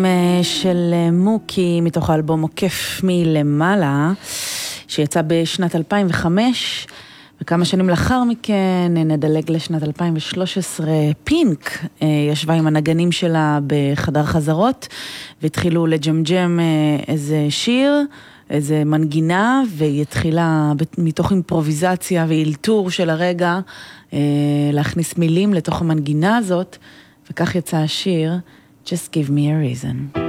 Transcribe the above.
של מוקי מתוך האלבום עוקף מלמעלה שיצא בשנת 2005 וכמה שנים לאחר מכן נדלג לשנת 2013. פינק ישבה עם הנגנים שלה בחדר חזרות והתחילו לג'מג'ם איזה שיר, איזה מנגינה, והיא התחילה מתוך אימפרוביזציה ואילתור של הרגע להכניס מילים לתוך המנגינה הזאת, וכך יצא השיר Just Give Me a Reason.